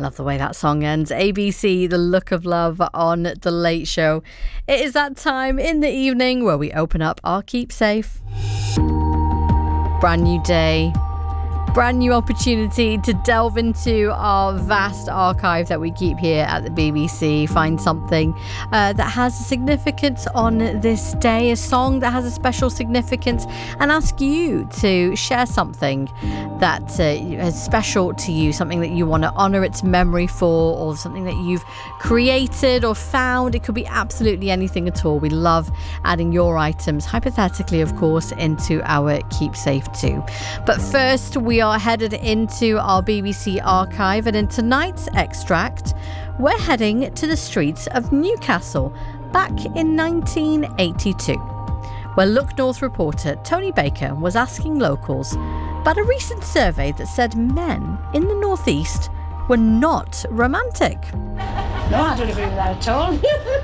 Love the way that song ends. ABC, The Look of Love on The Late Show. It is that time in the evening where we open up our Keep Safe. Brand new day. Brand new opportunity to delve into our vast archive that we keep here at the BBC. Find something that has a significance on this day, a song that has a special significance, and ask you to share something that is special to you, something that you want to honour its memory for, or something that you've created or found. It could be absolutely anything at all. We love adding your items, hypothetically of course, into our Keep Safe too. But first, we are headed into our BBC archive, and in tonight's extract we're heading to the streets of Newcastle back in 1982, where Look North reporter Tony Baker was asking locals about a recent survey that said men in the northeast were not romantic. No, I don't agree with that at all.